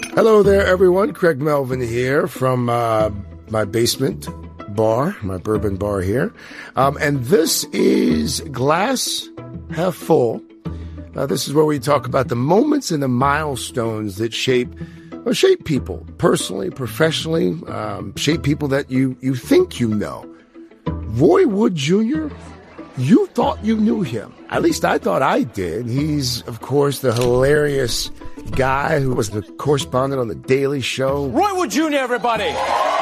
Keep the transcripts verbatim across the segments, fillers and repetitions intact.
Hello there, everyone. Craig Melvin here from uh, my basement bar, my bourbon bar here. Um, and this is Glass Half Full. Uh, this is where we talk about the moments and the milestones that shape well, shape people personally, professionally, um, shape people that you, you think you know. Roy Wood Junior, you thought you knew him. At least I thought I did. He's, of course, the hilarious guy who was the correspondent on The Daily Show. Roy Wood Junior, everybody!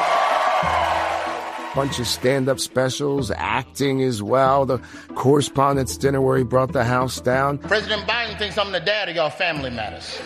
Bunch of stand-up specials, acting as well. The correspondent's dinner where he brought the house down. President Biden thinks I'm the dad of y'all Family Matters.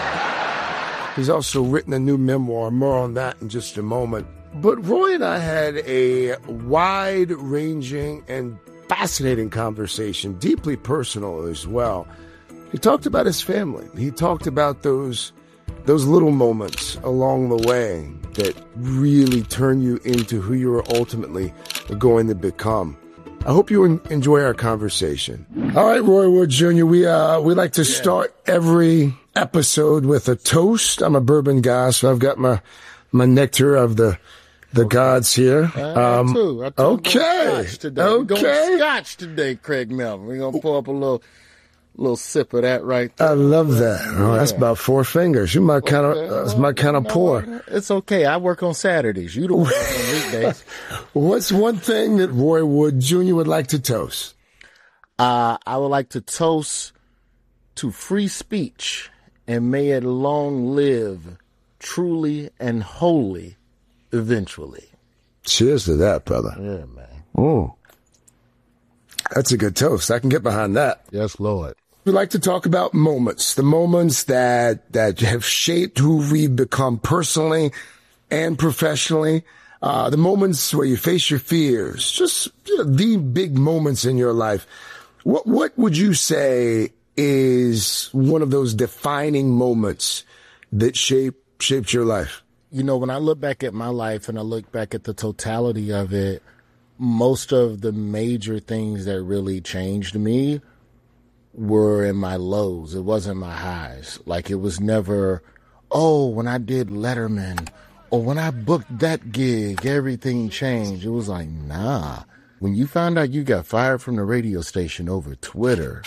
He's also written a new memoir. More on that in just a moment. But Roy and I had a wide-ranging and fascinating conversation, deeply personal as well. He talked about his family. He talked about those those little moments along the way that really turn you into who you are ultimately going to become. I hope you enjoy our conversation. All right, Roy Wood Junior, we uh we like to yeah. start every episode with a toast. I'm a bourbon guy, so I've got my my nectar of the the okay. gods here. I um, too. I okay. Scotch today. Okay. We're going Scotch today, Craig Melvin. We're gonna pour up a little little sip of that right there. I love that. Oh, yeah. That's about four fingers. You might kind of okay. uh, that's my kind of pour. It's okay. I work on Saturdays. You don't work on weekdays. What's one thing that Roy Wood Junior would like to toast? Uh, I would like to toast to free speech, and may it long live, truly and wholly, eventually. Cheers to that, brother. Yeah, man. Mm. That's a good toast. I can get behind that. Yes, Lord. We like to talk about moments, the moments that, that have shaped who we've become personally and professionally, uh, the moments where you face your fears, just you know, the big moments in your life. What, what would you say is one of those defining moments that shape, shaped your life? You know, when I look back at my life and I look back at the totality of it, most of the major things that really changed me were in my lows. It wasn't my highs. Like, it was never, oh, when I did Letterman or when I booked that gig, everything changed. It was like, nah. When you found out you got fired from the radio station over Twitter,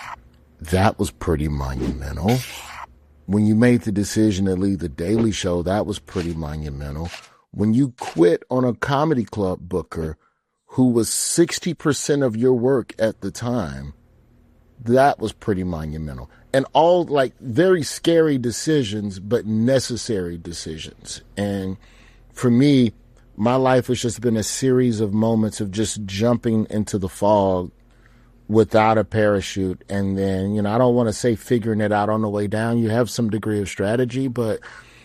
that was pretty monumental. When you made the decision to leave The Daily Show, that was pretty monumental. When you quit on a comedy club booker who was sixty percent of your work at the time, that was pretty monumental. And all like very scary decisions, but necessary decisions. And for me, my life has just been a series of moments of just jumping into the fog without a parachute. And then, you know, I don't want to say figuring it out on the way down. You have some degree of strategy, but,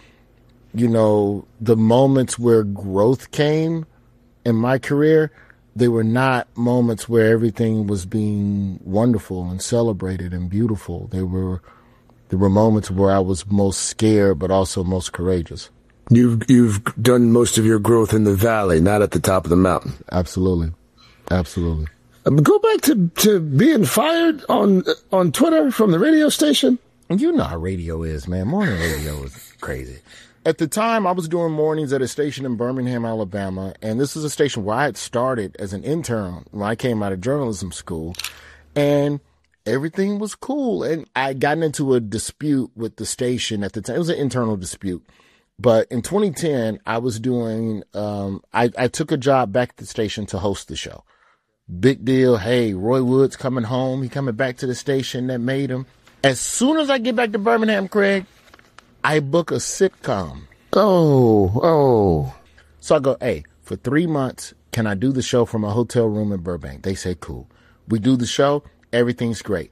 you know, the moments where growth came in my career, they were not moments where everything was being wonderful and celebrated and beautiful. They were, there were moments where I was most scared, but also most courageous. You've, you've done most of your growth in the valley, not at the top of the mountain. Absolutely. Absolutely. Um, go back to, to being fired on, on Twitter from the radio station. You know how radio is, man. Morning radio is crazy. At the time, I was doing mornings at a station in Birmingham, Alabama, and this is a station where I had started as an intern when I came out of journalism school, and everything was cool. And I had gotten into a dispute with the station at the time. It was an internal dispute. But in twenty ten, I was doing, um, I, I took a job back at the station to host the show. Big deal. Hey, Roy Wood's coming home. He coming back to the station that made him. As soon as I get back to Birmingham, Craig, I book a sitcom. Oh, oh. So I go, hey, for three months, can I do the show from a hotel room in Burbank? They say, cool. We do the show. Everything's great.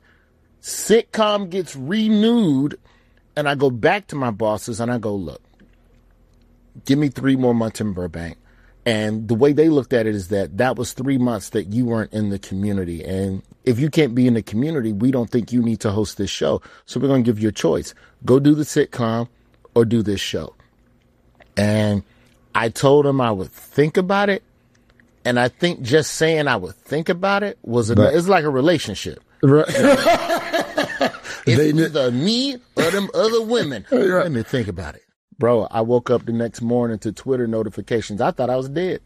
Sitcom gets renewed, and I go back to my bosses, and I go, look, give me three more months in Burbank. And the way they looked at it is that that was three months that you weren't in the community. And if you can't be in the community, we don't think you need to host this show. So we're going to give you a choice. Go do the sitcom or do this show. And I told them I would think about it. And I think just saying I would think about it was a, right. It's like a relationship. Right. It's they either me or them other women. Right. Let me think about it. Bro, I woke up the next morning to Twitter notifications. I thought I was dead.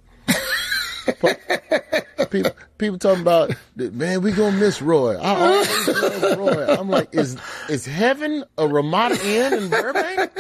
people, people talking about, man, we gonna miss Roy. I always love Roy. I'm like, is is heaven a Ramada Inn in Burbank?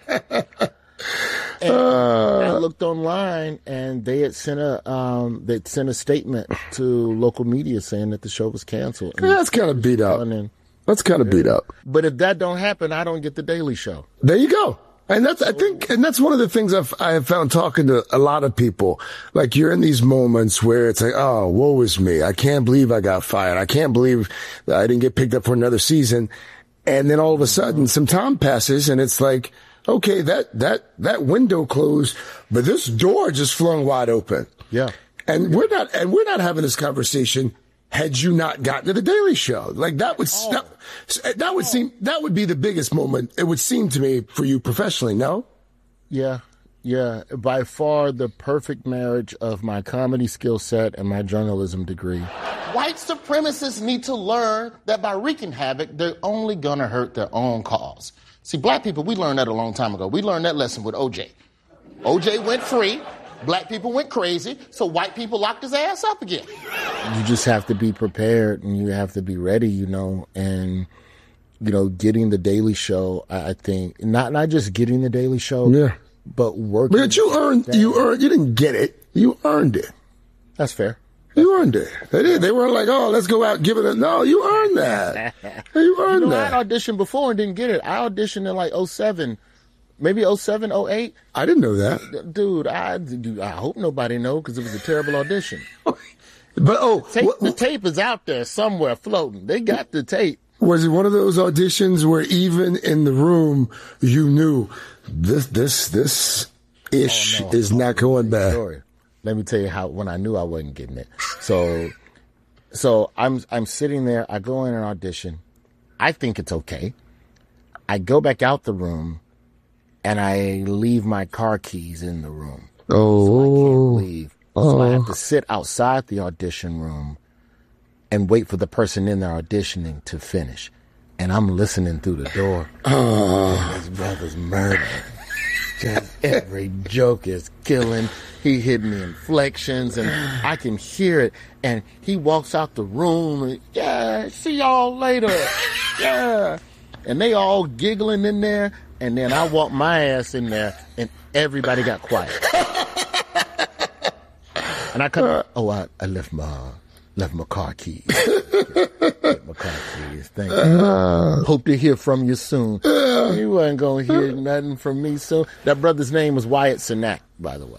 And uh, I looked online, and they had sent a um, they sent a statement to local media saying that the show was canceled. That's kind of beat up. And, That's kind of beat up. But if that don't happen, I don't get the Daily Show. There you go. And that's, I think, and that's one of the things I've, I have found talking to a lot of people. Like, you're in these moments where it's like, oh, woe is me. I can't believe I got fired. I can't believe that I didn't get picked up for another season. And then all of a sudden, some time passes, and it's like, okay, that, that, that window closed, but this door just flung wide open. Yeah. And we're not, and we're not having this conversation had you not gotten to the Daily Show. Like, that would, oh. that, that would oh. seem, that would be the biggest moment, it would seem to me, for you professionally, no? Yeah, yeah. By far the perfect marriage of my comedy skill set and my journalism degree. White supremacists need to learn that by wreaking havoc, they're only gonna hurt their own cause. See, black people, we learned that a long time ago. We learned that lesson with O J. O J went free. Black people went crazy, so white people locked his ass up again. You just have to be prepared, and you have to be ready, you know, and, you know, getting the Daily Show, I think, not not just getting the Daily Show, yeah, but working. But you earned, you earned, you didn't get it, you earned it. That's fair. You earned it. They did. They weren't like, oh, let's go out and give it a, no, you earned that. You earned you know, that. I auditioned before and didn't get it. I auditioned in like oh seven. Maybe oh seven, oh eight. I didn't know that. Dude, I, dude, I hope nobody knows because it was a terrible audition. But, oh. Tape, what, the tape is out there somewhere floating. They got the tape. Was it one of those auditions where even in the room you knew this, this, this ish oh, no, is not going bad? Story. Let me tell you how, when I knew I wasn't getting it. So, so I'm, I'm sitting there. I go in an audition. I think it's okay. I go back out the room. And I leave my car keys in the room. Oh. So I can't leave. Oh. So I have to sit outside the audition room and wait for the person in there auditioning to finish. And I'm listening through the door. Oh. And his brother's murdered. Just every joke is killing. He hit me inflections, and I can hear it. And he walks out the room. And, yeah, see y'all later. Yeah. And they all giggling in there. And then I walked my ass in there, and everybody got quiet. And I come, oh, I, I left my left my car keys. left my car keys. Thank you. Uh, Hope to hear from you soon. Uh, you wasn't gonna hear nothing from me soon. That brother's name was Wyatt Cenac, by the way.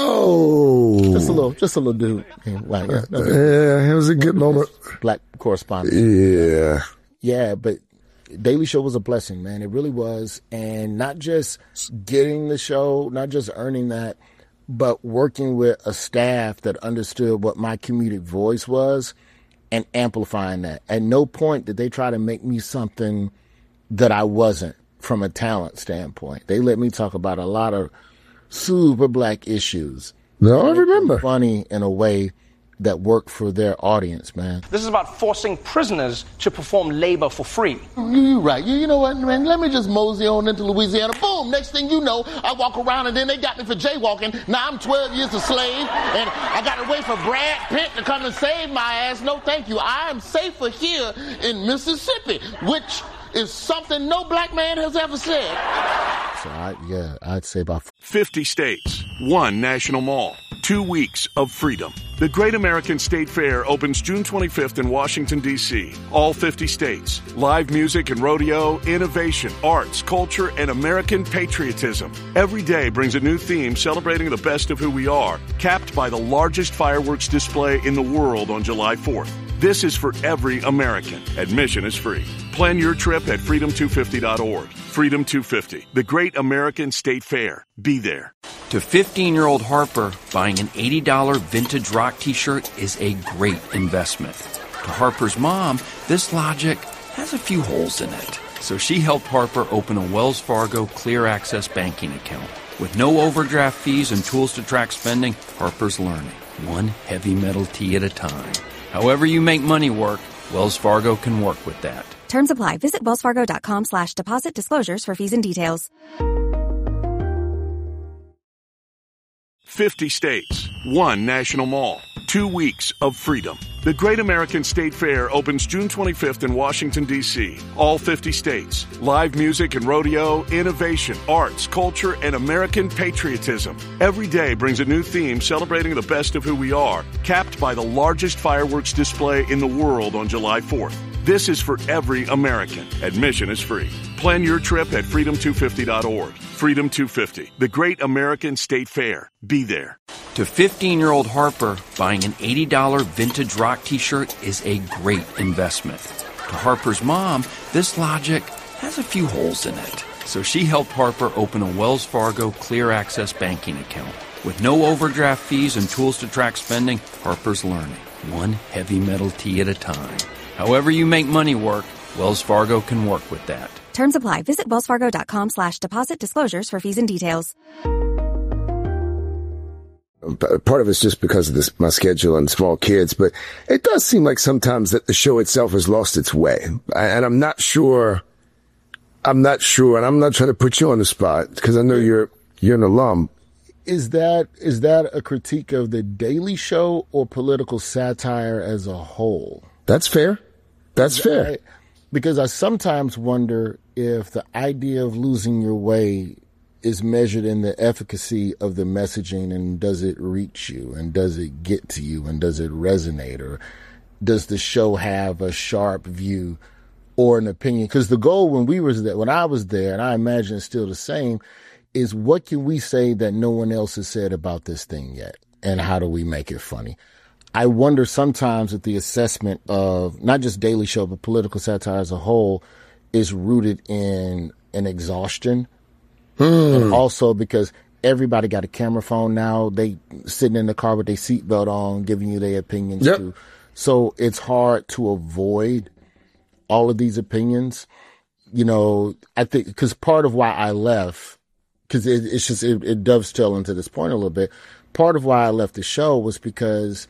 Oh, just a little, just a little dude. Wow, yeah, no, yeah, it was a good moment. Black correspondent. Yeah, yeah, but. Daily Show was a blessing, man. It really was. And not just getting the show, not just earning that, but working with a staff that understood what my comedic voice was and amplifying that. At no point did they try to make me something that I wasn't from a talent standpoint. They let me talk about a lot of super black issues. No, I remember. Funny in a way that work for their audience, man. This is about forcing prisoners to perform labor for free. You're right. You, you know what, man? Let me just mosey on into Louisiana. Boom! Next thing you know, I walk around and then they got me for jaywalking. Now I'm twelve years a slave, and I got to wait for Brad Pitt to come and save my ass. No, thank you. I am safer here in Mississippi, which is something no black man has ever said. So, I, yeah, I'd say about fifty states, one national mall, two weeks of freedom. The Great American State Fair opens June twenty-fifth in Washington, D C All fifty states. Live music and rodeo, innovation, arts, culture, and American patriotism. Every day brings a new theme celebrating the best of who we are, capped by the largest fireworks display in the world on July fourth. This is for every American. Admission is free. Plan your trip at freedom two fifty dot org. Freedom two fifty, the Great American State Fair. Be there. To fifteen-year-old Harper, buying an eighty dollars vintage rock t-shirt is a great investment. To Harper's mom, this logic has a few holes in it. So she helped Harper open a Wells Fargo Clear Access banking account. With no overdraft fees and tools to track spending, Harper's learning, one heavy metal tee at a time. However you make money work, Wells Fargo can work with that. Terms apply. Visit wellsfargo.com slash deposit disclosures for fees and details. fifty states, one national mall, two weeks of freedom. The Great American State Fair opens June twenty-fifth in Washington, D C All fifty states. Live music and rodeo, innovation, arts, culture, and American patriotism. Every day brings a new theme celebrating the best of who we are, capped by the largest fireworks display in the world on July fourth. This is for every American. Admission is free. Plan your trip at freedom two fifty dot org. Freedom two fifty, the Great American State Fair. Be there. To fifteen-year-old Harper, buying an eighty dollars vintage rock t-shirt is a great investment. To Harper's mom, this logic has a few holes in it. So she helped Harper open a Wells Fargo Clear Access banking account. With no overdraft fees and tools to track spending, Harper's learning, one heavy metal tee at a time. However you make money work, Wells Fargo can work with that. Terms apply. Visit wellsfargo.com slash deposit disclosures for fees and details. Part of it's just because of this, my schedule and small kids, but it does seem like sometimes that the show itself has lost its way. And I'm not sure, I'm not sure, and I'm not trying to put you on the spot because I know you're, you're an alum. Is that, is that a critique of The Daily Show or political satire as a whole? That's fair. That's fair. I, because I sometimes wonder if the idea of losing your way is measured in the efficacy of the messaging, and does it reach you, and does it get to you, and does it resonate, or does the show have a sharp view or an opinion? Because the goal when we was there, when I was there, and I imagine it's still the same, is what can we say that no one else has said about this thing yet, and how do we make it funny? I wonder sometimes if the assessment of not just Daily Show, but political satire as a whole is rooted in an exhaustion. Hmm. And also because everybody got a camera phone now, they sitting in the car with their seatbelt on, giving you their opinions yep. too. So it's hard to avoid all of these opinions. You know, I think because part of why I left, because it, it's just, it, it dovetails into this point a little bit. Part of why I left the show was because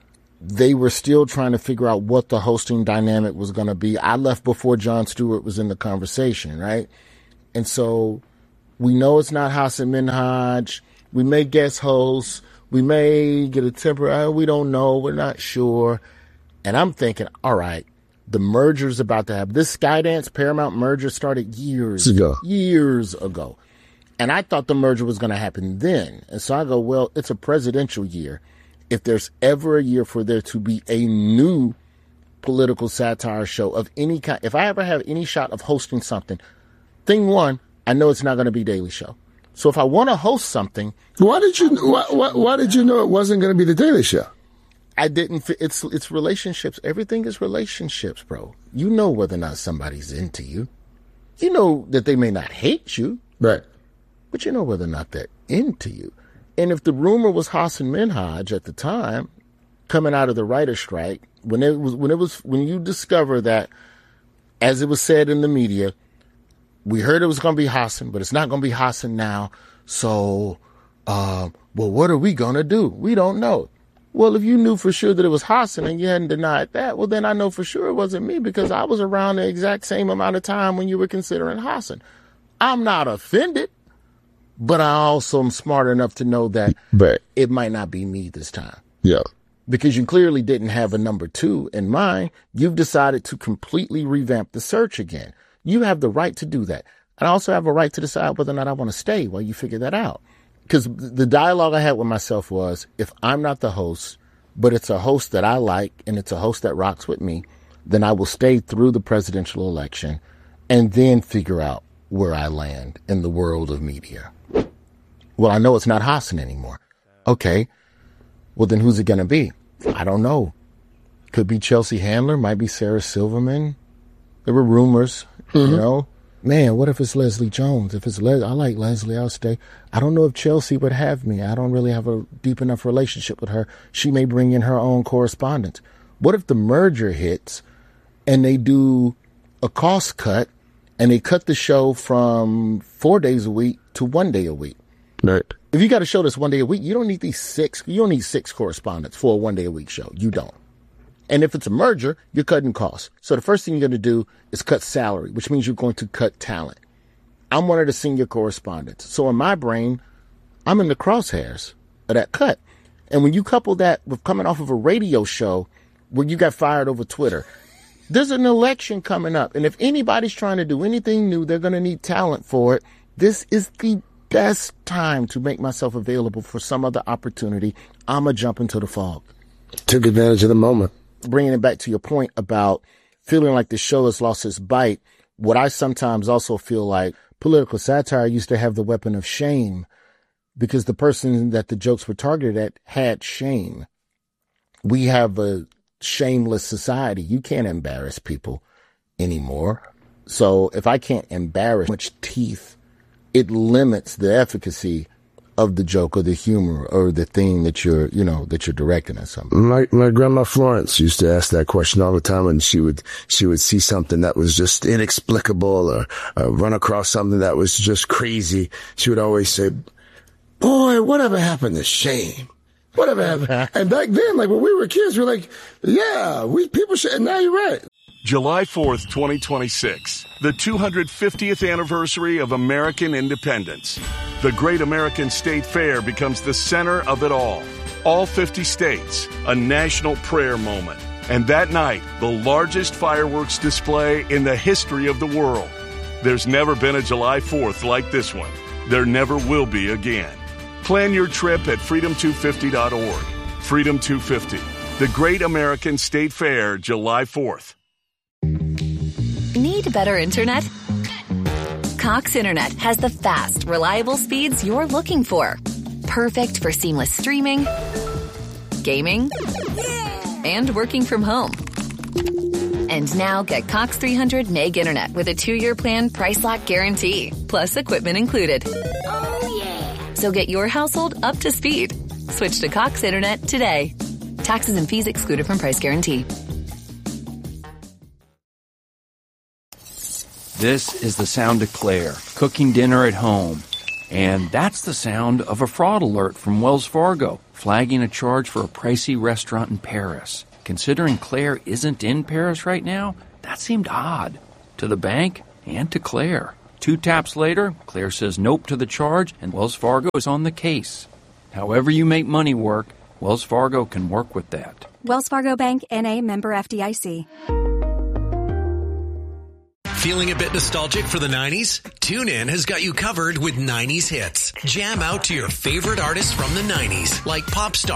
they were still trying to figure out what the hosting dynamic was going to be. I left before Jon Stewart was in the conversation, right? And so we know it's not Hasan Minhaj. We may guest hosts. We may get a temporary, we don't know. We're not sure. And I'm thinking, all right, the merger's about to happen. This Skydance Paramount merger started years ago. Years ago. And I thought the merger was going to happen then. And so I go, well, it's a presidential year. If there's ever a year for there to be a new political satire show of any kind, if I ever have any shot of hosting something, thing one, I know it's not going to be Daily Show. So if I want to host something, why did you why, why, why did you know it wasn't going to be the Daily Show? I didn't. It's it's relationships. Everything is relationships, bro. You know whether or not somebody's into you. You know that they may not hate you, right? But you know whether or not they're into you. And if the rumor was Hasan Minhaj at the time, coming out of the writer's strike, when it was when it was when you discover that, as it was said in the media, we heard it was going to be Hasan, but it's not going to be Hasan now. So, uh, well, what are we going to do? We don't know. Well, if you knew for sure that it was Hasan and you hadn't denied that, well, then I know for sure it wasn't me because I was around the exact same amount of time when you were considering Hasan. I'm not offended. But I also am smart enough to know that but, it might not be me this time. Yeah. Because you clearly didn't have a number two in mind. You've decided to completely revamp the search again. You have the right to do that. And I also have a right to decide whether or not I want to stay while you figure that out. Because the dialogue I had with myself was, if I'm not the host, but it's a host that I like and it's a host that rocks with me, then I will stay through the presidential election and then figure out where I land in the world of media. Well, I know it's not Hasan anymore. Okay. Well, then who's it going to be? I don't know. Could be Chelsea Handler, might be Sarah Silverman. There were rumors, mm-hmm. you know. Man, what if it's Leslie Jones? If it's Les- I like Leslie, I'll stay. I don't know if Chelsea would have me. I don't really have a deep enough relationship with her. She may bring in her own correspondence. What if the merger hits and they do a cost cut and they cut the show from four days a week to one day a week? Right. If you got a show that's one day a week, you don't need these six. You don't need six correspondents for a one day a week show. You don't. And if it's a merger, you're cutting costs. So the first thing you're going to do is cut salary, which means you're going to cut talent. I'm one of the senior correspondents. So in my brain, I'm in the crosshairs of that cut. And when you couple that with coming off of a radio show where you got fired over Twitter, there's an election coming up. And if anybody's trying to do anything new, they're going to need talent for it. This is the best time to make myself available for some other opportunity. I'm going to jump into the fog. Took advantage of the moment. Bringing it back to your point about feeling like the show has lost its bite, what I sometimes also feel like political satire used to have the weapon of shame because the person that the jokes were targeted at had shame. We have a shameless society. You can't embarrass people anymore. So if I can't embarrass much teeth, it limits the efficacy of the joke or the humor or the thing that you're, you know, that you're directing at something. My, my grandma Florence used to ask that question all the time, and she would, she would see something that was just inexplicable or uh, run across something that was just crazy. She would always say, boy, whatever happened to shame? Whatever happened? And back then, like when we were kids, we were like, yeah, we people should, and now you're right. July fourth, twenty twenty-six, the two hundred fiftieth anniversary of American independence. The Great American State Fair becomes the center of it all. All fifty states, a national prayer moment. And that night, the largest fireworks display in the history of the world. There's never been a July fourth like this one. There never will be again. Plan your trip at freedom two fifty dot org. Freedom two fifty, the Great American State Fair, July fourth. Need better internet? Cox Internet has the fast, reliable speeds you're looking for. Perfect for seamless streaming, gaming, and working from home. And now get Cox three hundred meg internet with a two-year plan price lock guarantee, plus equipment included. Oh, yeah. So get your household up to speed. Switch to Cox Internet today. Taxes and fees excluded from price guarantee. This is the sound of Claire, cooking dinner at home. And that's the sound of a fraud alert from Wells Fargo, flagging a charge for a pricey restaurant in Paris. Considering Claire isn't in Paris right now, that seemed odd to the bank and to Claire. Two taps later, Claire says nope to the charge, and Wells Fargo is on the case. However you make money work, Wells Fargo can work with that. Wells Fargo Bank, N A, member F D I C. Feeling a bit nostalgic for the nineties? TuneIn has got you covered with nineties hits. Jam out to your favorite artists from the nineties, like pop star